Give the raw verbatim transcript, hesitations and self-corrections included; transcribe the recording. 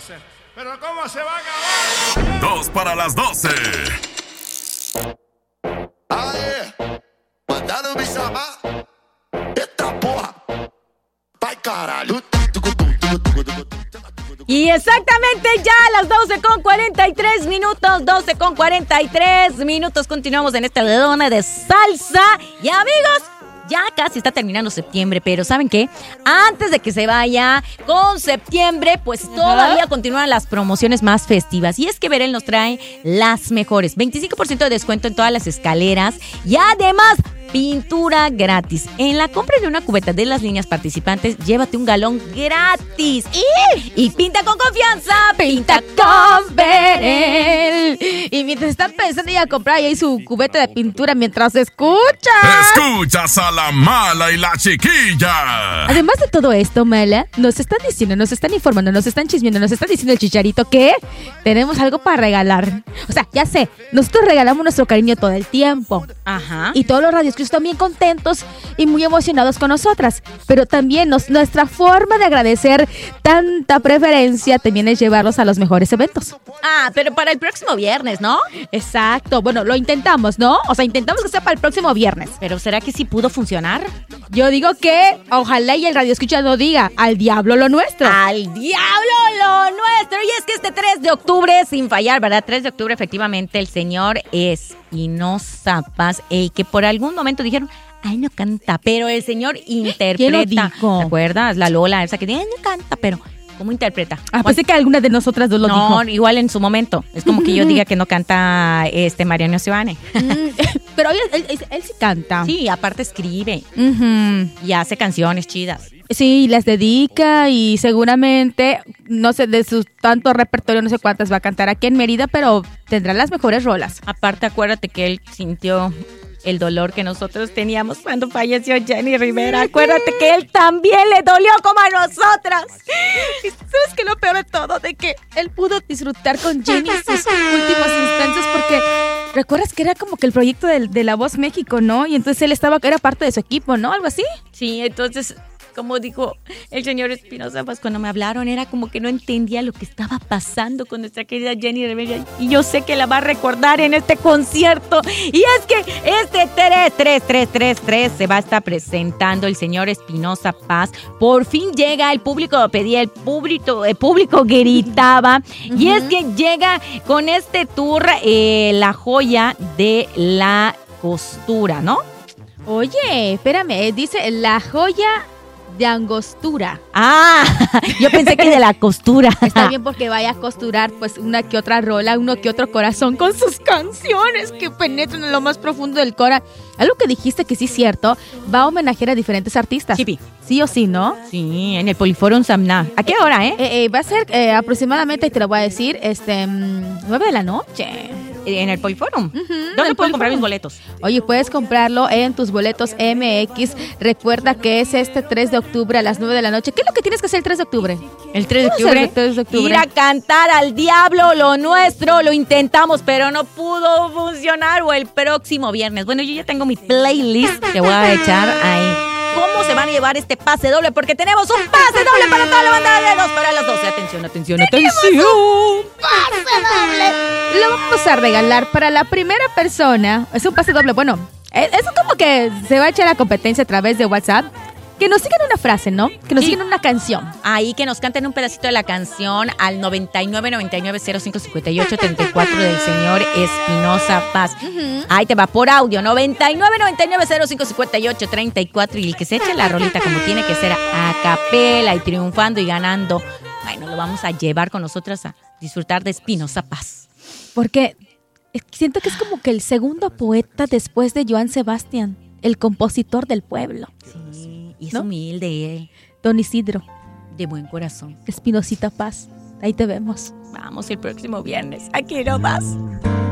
hacer. Pero ¿cómo se va a acabar? Dos para las doce. Aê, mandaram me chamar. Eita porra, vai caralho. Y exactamente ya a las doce con cuarenta y tres minutos, doce con cuarenta y tres minutos, continuamos en esta zona de salsa. Y amigos, ya casi está terminando septiembre, pero ¿saben qué? Antes de que se vaya con septiembre, pues uh-huh. todavía continúan las promociones más festivas. Y es que Verel nos trae las mejores. veinticinco por ciento de descuento en todas las escaleras y además pintura gratis. En la compra de una cubeta de las líneas participantes, llévate un galón gratis. Y, y pinta con confianza, pinta con Verel. Y mientras están pensando en ir a comprar ahí su cubeta de pintura mientras escuchan. Escuchas a la Mala y la Chiquilla. Además de todo esto, Mala, nos están diciendo, nos están informando, nos están chismeando, nos están diciendo el Chicharito que tenemos algo para regalar. O sea, ya sé, nosotros regalamos nuestro cariño todo el tiempo. Ajá. Y todos los radios que están bien contentos y muy emocionados con nosotras. Pero también nos, nuestra forma de agradecer tanta preferencia también es llevarlos a los mejores eventos. Ah, pero para el próximo viernes, ¿no? Exacto. Bueno, lo intentamos, ¿no? O sea, intentamos que sea para el próximo viernes. Pero ¿será que sí pudo funcionar? Yo digo que ojalá y el radio escucha no diga al diablo lo nuestro. ¡Al diablo lo nuestro! Y es que este tres de octubre, sin fallar, ¿verdad? tres de octubre, efectivamente, el señor Espinoza Paz, el que por algún momento dijeron, ay, no canta, pero el señor interpreta. ¿Quién lo dijo? ¿Te acuerdas? La Lola, esa que dice, ay, no canta, pero ¿cómo interpreta? Ah, pensé que alguna de nosotras dos lo no, dijo. No, igual en su momento. Es como que yo diga que no canta este Mariano Seoane. Pero él, él, él, él sí canta. Sí, aparte escribe. Uh-huh. Y hace canciones chidas. Sí, las dedica y seguramente, no sé, de su tanto repertorio, no sé cuántas va a cantar aquí en Mérida, pero tendrá las mejores rolas. Aparte, acuérdate que él sintió el dolor que nosotros teníamos cuando falleció Jenny Rivera. Acuérdate que él también le dolió como a nosotras. ¿Y sabes qué lo peor de todo? De que él pudo disfrutar con Jenny sus últimos instantes porque recuerdas que era como que el proyecto de, de La Voz México, ¿no? Y entonces él estaba, era parte de su equipo, ¿no? Algo así. Sí, entonces, como dijo el señor Espinoza, pues cuando me hablaron era como que no entendía lo que estaba pasando con nuestra querida Jenny Rivera. Y yo sé que la va a recordar en este concierto. Y es que este tres, tres, tres, tres, tres se va a estar presentando el señor Espinoza Paz. Por fin llega, el público lo pedía, el público, el público gritaba. Uh-huh. Y es que llega con este tour eh, La Joya de la Costura, ¿no? Oye, espérame, dice La Joya de Angostura. Ah, yo pensé que de la costura. Está bien porque vaya a costurar pues una que otra rola, uno que otro corazón con sus canciones que penetran en lo más profundo del cora. Algo que dijiste que sí es cierto, va a homenajear a diferentes artistas. Chipi. Sí o sí, ¿no? Sí, en el Poliforum Samná. ¿A qué hora, eh? eh, eh va a ser eh, aproximadamente, te lo voy a decir, este, mmm, nueve de la noche. En el Poliforum. Uh-huh, ¿Dónde puedo comprar mis boletos? Oye, puedes comprarlo en tus boletos M X. Recuerda que es este tres de octubre a las nueve de la noche. ¿Qué es lo que tienes que hacer el tres de octubre? ¿El tres de octubre? El tres de octubre. Ir a cantar al diablo lo nuestro. Lo intentamos, pero no pudo funcionar. O el próximo viernes. Bueno, yo ya tengo mi playlist que voy a echar ahí. ¿Cómo se van a llevar este pase doble? Porque tenemos un pase doble para toda la banda de dos para las doce. Atención, atención, atención. Un pase doble. Lo vamos a regalar para la primera persona. Es un pase doble. Bueno, eso como que se va a echar la competencia a través de WhatsApp. Que nos sigan una frase, ¿no? Que nos sí. sigan una canción. Ahí, que nos canten un pedacito de la canción al noventa y nueve, noventa y nueve, cero cinco, cincuenta y ocho, treinta y cuatro del señor Espinoza Paz. Uh-huh. Ahí te va por audio, noventa y nueve, noventa y nueve, cero cinco, cincuenta y ocho, treinta y cuatro. Y el que se eche la rolita como tiene que ser a capela y triunfando y ganando, bueno, lo vamos a llevar con nosotras a disfrutar de Espinoza Paz. Porque siento que es como que el segundo poeta después de Joan Sebastián, el compositor del pueblo. Sí. Y es ¿no? humilde, eh. Don Isidro. De buen corazón. Espinocita Paz. Ahí te vemos. Vamos el próximo viernes. Aquí nomás.